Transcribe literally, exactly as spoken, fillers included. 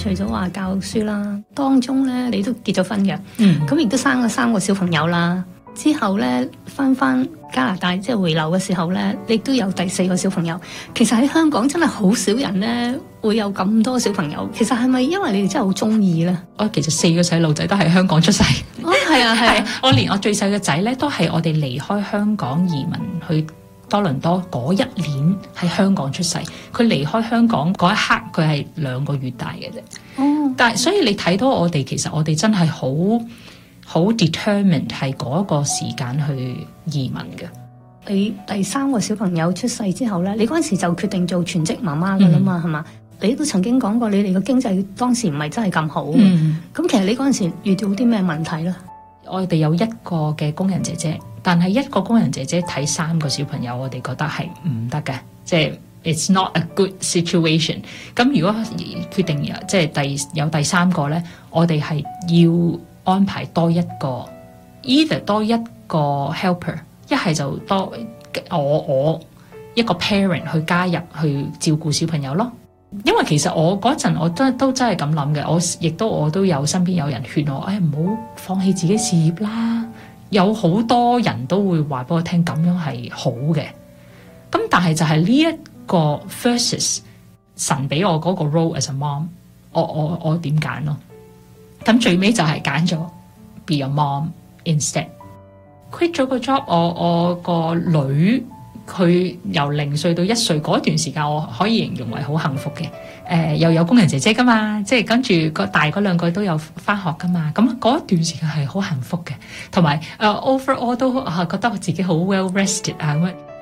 除咗話教書啦，當中咧你都結咗婚嘅， 嗯， 咁亦都生咗三個小朋友啦。之後咧翻翻加拿大，即係回流嘅時候咧，你都有第四個小朋友。其實喺香港真係好少人咧會有咁多小朋友。其實係咪因為你哋真係好中意咧？ 我其實四個細路仔都喺香港出世。 哦，係啊，係啊， 我連我最細嘅仔咧都係我哋離開香港移民去多倫多嗰一年喺香港出世。佢離開香港嗰一刻，佢係兩個月大嘅啫。 哦， 但係所以你睇到我哋其實我哋真係好好 determined 係嗰個時間去移民嘅。 你第三個小朋友出世之後咧，你嗰陣時就決定做全職媽媽噶啦嘛，係嘛、嗯？你都曾經講過，你哋嘅經濟當時唔係真係咁好。咁、嗯、其實你嗰陣時遇到啲咩問題咧？ 我哋有一個嘅工人姐姐，但係一個工人姐姐睇三個小朋友，我哋覺得係唔得嘅，即係 it's not a good situation。咁如果決定即係第有第三個咧，我哋係要安排多一個 either 多一個 helper， 一係就多我我一個 parent 去加入去照顧小朋友咯。因為其實我嗰陣我都都真係咁諗嘅，我亦都我都有身邊有人勸我，誒唔好放棄自己事業啦。有好多人都會話俾我聽，咁樣係好嘅。咁但係就係呢一個 versus 神俾我嗰個 role as a mom， 我我我點揀咯？咁最尾就係揀咗 be a mom instead。 quit 咗個 job， 我我個女佢由零歲到一歲嗰段時間，我可以形容為好幸福嘅。誒、呃、又有工人姐姐噶嘛，即係跟住個大嗰兩個都有返學噶嘛，咁嗰一段時間係好幸福嘅，同埋誒 overall 都啊覺得我自己好 well rested 啊咁。